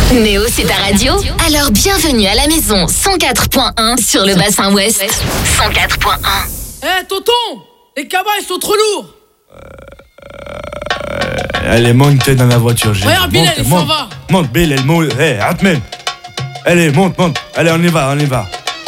Néo, c'est ta radio? Alors bienvenue à la maison 104.1 sur le bassin ouest. 104.1. Eh tonton, les cabas ils sont trop lourds. Allez, monte dans la voiture. Regarde Bilal, il s'en va. Monte, Bilal, monte. Hé, Atmen. Allez, monte. Allez, on y va.